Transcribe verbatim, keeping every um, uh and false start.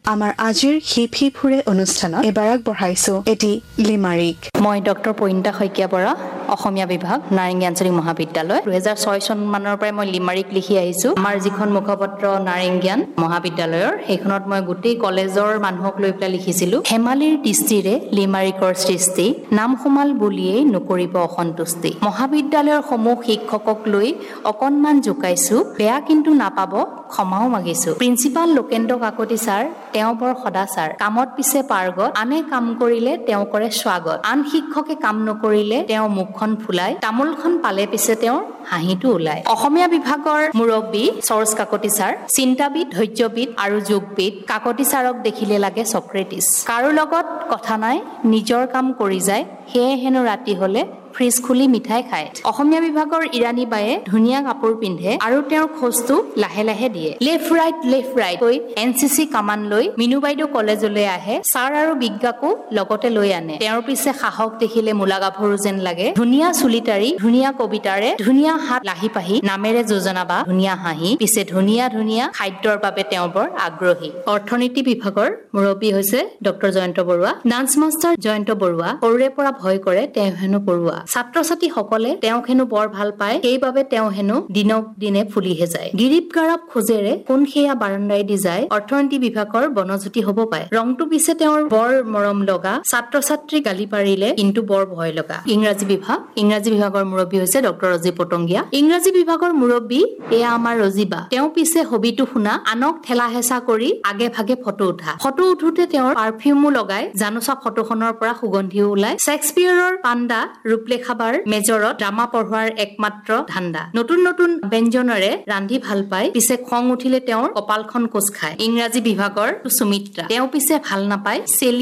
আমাৰ আজিৰ hip hip হুৰে অনুষ্ঠানত এবাৰ আগবঢ়াইছো এটি লিমাৰিক। মই ডক্টৰ পইণ্টা শইকীয়া বৰা, অসমীয়া বিভাগ, নাৰেঙ্গী আঞ্চলিক মহাবিদ্যালয়। দুহেজাৰ ছয় চন মানৰ পৰাই মই লিমাৰিক লিখি আহিছো। আমাৰ যিখন মুখপত্ৰ নাৰেঙ্গীয়ান মহাবিদ্যালয়ৰ, সেইখনত মই গোটেই কলেজৰ মানুহক লৈ পেলাই লিখিছিলো। হেমালিৰ দৃষ্টিৰে লিমাৰিকৰ সৃষ্টি, নাম সোমাল বুলিয়েই নকৰিব অসন্তুষ্টি। মহাবিদ্যালয়ৰ সমূহ শিক্ষকক লৈ অকণমান জোকাইছো, বেয়া কিন্তু নাপাব, ক্ষমাও মাগিছো। প্ৰিন্সিপাল লোকেন্দ্ৰ কাকতি ছাৰ, তেওঁ বৰ সদাচাৰ, কামত পিছে পাৰ্গত, আনে কাম কৰিলে তেওঁ কৰে স্বাগত। আন শিক্ষকে কাম নকৰিলে তেওঁ মুখখন ফুলাই, তামোলখন পালে পিছে তেওঁৰ হাঁহিটো ওলায়। অসমীয়া বিভাগৰ মুৰব্বী সৰোজ কাকতি ছাৰ, চিন্তাবিদ, ধৈৰ্যবিদ আৰু যোগবিদ। কাকতি ছাৰক দেখিলে লাগে চক্ৰেটিছ। কাৰো লগত কথা নাই, নিজৰ কাম কৰি যায়, সেয়ে হেনো ৰাতি হলে ফ্ৰিজ খুলি মিঠাই খায়। অসমীয়া বিভাগৰ ইৰাণী বায়ে ধুনীয়া কাপোৰ পিন্ধে আৰু তেওঁৰ খোজটো লাহে লাহে দিয়ে। লেফ্ট ৰাইট লেফ্ট ৰাইট কৈ এন চি চি কামান লৈ মিনু বাইদেউ কলেজলৈ আহে। ছাৰ আৰু বিজ্ঞাকো লগতে লৈ আনে। তেওঁৰ পিছে সাহস দেখিলে মূলা গাভৰু যেন লাগে। ধুনীয়া চুলিতাৰি, ধুনীয়া কবিতাৰে, ধুনীয়া হাত লাহি পাহি, নামেৰে যোজনা বা ধুনীয়া হাঁহি, পিছে ধুনীয়া ধুনীয়া খাদ্যৰ বাবে তেওঁ বৰ আগ্ৰহী। অৰ্থনীতি বিভাগৰ মুৰব্বী হৈছে doctor Jayanta Barua. Dance master Jayanta Barua সৰুৰে পৰা ভয় কৰে তেওঁ হেনো পৰুৱা। ছাত্ৰ ছাত্ৰী সকলে তেওঁক হেনো বৰ ভাল পায়, সেইবাবে তেওঁ হেনো দিনক দিনে ফুলিহে যায়। গিৰিপ গাৰাপ খোজেৰে কোন সেয়া বাৰান্দাই দি যায়, অৰ্থনীতি বিভাগৰ বনজ্যোতি হব পাৰে। ৰংটো পিছে তেওঁৰ বৰ মৰম লগা, ছাত্ৰ ছাত্ৰী গালি পাৰিলে কিন্তু বৰ ভয় লগা। ইংৰাজী বিভাগ, ইংৰাজী বিভাগৰ মুৰব্বী হৈছে ডক্টৰ ৰজীৱ পটংগীয়া। ইংৰাজী বিভাগৰ মুৰব্বী এয়া আমাৰ ৰজিবা। তেওঁ পিছে হবিটো শুনা, আনক ঠেলা হেঁচা কৰি আগে ভাগে ফটো উঠা। ফটো উঠোতে তেওঁৰ পাৰফিউমো লগাই, জানোচা ফটোখনৰ পৰা সুগন্ধিও ওলাই। শ্বেক্সপিয়াৰৰ পাণ্ডা ৰূপলেখা বাৰ মেজৰত ড্ৰামা পঢ়োৱাৰ একমাত্ৰ ধান্দা। নতুন নতুন ব্যঞ্জনেৰে ৰান্ধি ভাল পায়, পিছে খং উঠিলে তেওঁৰ কপালখন কোচ খায়। ইংৰাজী বিভাগৰ সুমিত্ৰা, তেওঁ পিছে ভাল নাপায় চেলি